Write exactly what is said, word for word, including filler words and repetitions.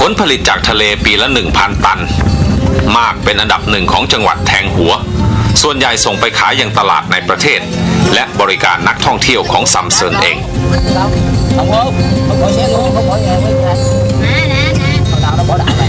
ลผลิตจากทะเลปีละ หนึ่งพัน ตันมากเป็นอันดับหนึ่งของจังหวัดแทงหัวส่วนใหญ่ส่งไปขายยังตลาดในประเทศและบริการนักท่องเที่ยวของซัมเซินเอง không có không có xe luôn không có nhà với nhà nè nè nè